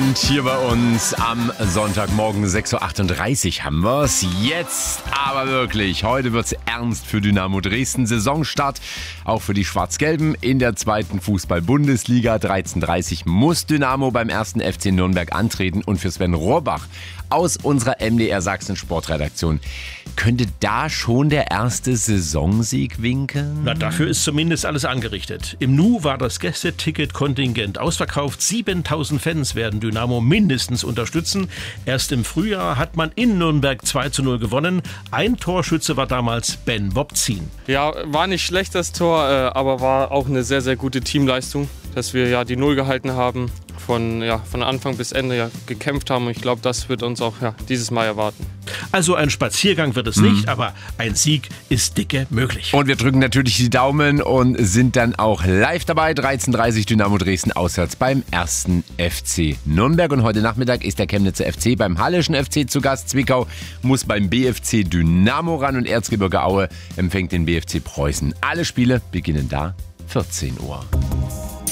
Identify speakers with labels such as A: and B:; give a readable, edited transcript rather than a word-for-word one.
A: Feierabend hier bei uns am Sonntagmorgen 6.38 Uhr haben wir es. Jetzt aber wirklich, heute wird es ernst für Dynamo Dresden. Saisonstart auch für die Schwarz-Gelben in der zweiten Fußball-Bundesliga. 13.30 Uhr muss Dynamo beim 1. FC Nürnberg antreten. Und für Sven Rohrbach aus unserer MDR Sachsen Sportredaktion, könnte da schon der erste Saisonsieg winken?
B: Na, dafür ist zumindest alles angerichtet. Im Nu war das Gästeticket-Kontingent ausverkauft. 7000 Fans werden Dynamo mindestens unterstützen. Erst im Frühjahr hat man in Nürnberg 2:0 gewonnen. Ein Torschütze war damals Ben Wobzin.
C: Ja, war nicht schlecht das Tor, aber war auch eine sehr, sehr gute Teamleistung, dass wir die Null gehalten haben, von Anfang bis Ende gekämpft haben. Und ich glaube, das wird uns auch dieses Mal erwarten.
B: Also ein Spaziergang wird es nicht, aber ein Sieg ist dicke möglich.
A: Und wir drücken natürlich die Daumen und sind dann auch live dabei. 13.30 Uhr Dynamo Dresden auswärts beim 1. FC Nürnberg. Und heute Nachmittag ist der Chemnitzer FC beim Halleschen FC zu Gast. Zwickau muss beim BFC Dynamo ran und Erzgebirge Aue empfängt den BFC Preußen. Alle Spiele beginnen da 14 Uhr.